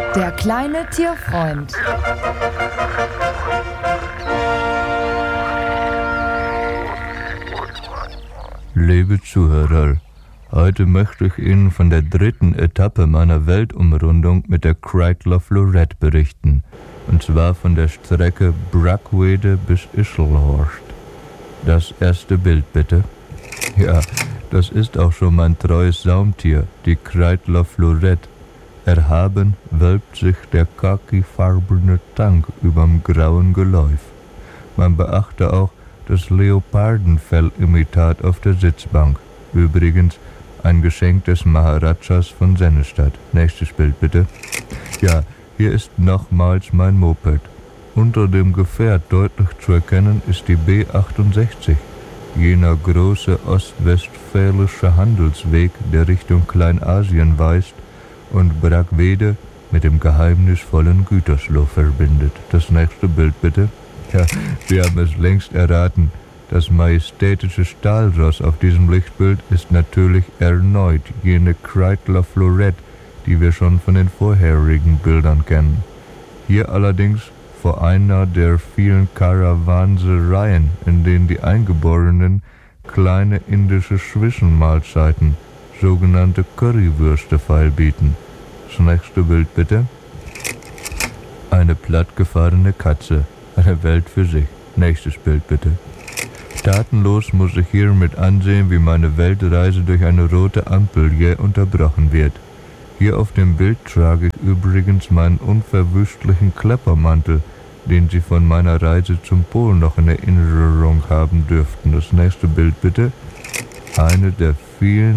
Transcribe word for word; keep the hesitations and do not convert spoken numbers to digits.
Der kleine Tierfreund. Liebe Zuhörer, heute möchte ich Ihnen von der dritten Etappe meiner Weltumrundung mit der Kreidler Florett berichten, und zwar von der Strecke Brackwede bis Ischelhorst. Das erste Bild bitte. Ja, das ist auch schon mein treues Saumtier, die Kreidler Florett. Erhaben wölbt sich der khakifarbene Tank überm grauen Geläuf. Man beachte auch das Leopardenfellimitat auf der Sitzbank. Übrigens ein Geschenk des Maharajas von Sennestadt. Nächstes Bild bitte. Ja, hier ist nochmals mein Moped. Unter dem Gefährt deutlich zu erkennen ist die B achtundsechzig, jener große ostwestfälische Handelsweg, der Richtung Kleinasien weist und Brackwede mit dem geheimnisvollen Gütersloh verbindet. Das nächste Bild bitte. Ja, Sie haben es längst erraten. Das majestätische Stahlross auf diesem Lichtbild ist natürlich erneut jene Kreidler Florett, die wir schon von den vorherigen Bildern kennen. Hier allerdings vor einer der vielen Karawansereien, in denen die Eingeborenen kleine indische Zwischenmahlzeiten, sogenannte Currywürste, feilbieten. Das nächste Bild bitte. Eine plattgefahrene Katze, eine Welt für sich. Nächstes Bild bitte. Tatenlos muss ich hiermit ansehen, wie meine Weltreise durch eine rote Ampel jäh unterbrochen wird. Hier auf dem Bild trage ich übrigens meinen unverwüstlichen Kleppermantel, den Sie von meiner Reise zum Pol noch in Erinnerung haben dürften. Das nächste Bild bitte. Eine der vielen